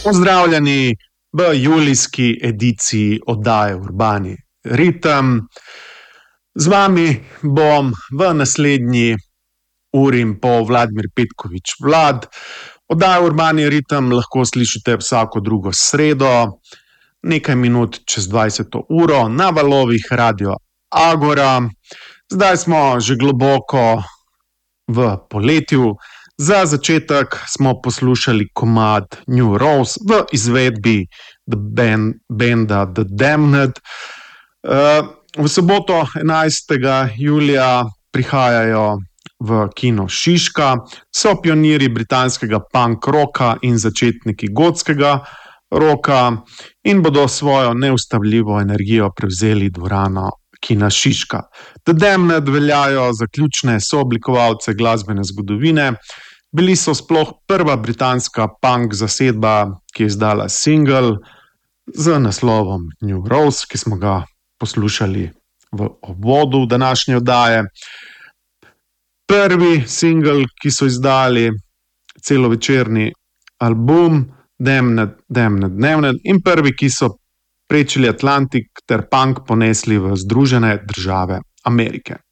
Pozdravljeni v julijski ediciji oddaje Urbani ritem. Z vami bom v naslednji uri in pol Vladimir Petković Vlad. Oddajo Urbani ritem lahko slišite vsako drugo sredo, nekaj minut čez 20. uro na valovih Radio Agora. Zdaj smo že globoko v poletju. Za začetek smo poslušali komad New Rose v izvedbi benda The Damned. V soboto 11. julija prihajajo v kino Šiška. So pionirji britanskega punk rocka in začetniki gotskega rocka in bodo svojo neustavljivo energijo prevzeli dvorano kina Šiška. The Damned veljajo za ključne sooblikovalce glasbene zgodovine. Bili so sploh prva britanska punk zasedba, ki je izdala single z naslovom New Rose, ki smo ga poslušali v uvodu današnje oddaje. Prvi single, ki so izdali, celovečerni album Damned in prvi, ki so prečili Atlantik ter punk ponesli v Združene države Amerike.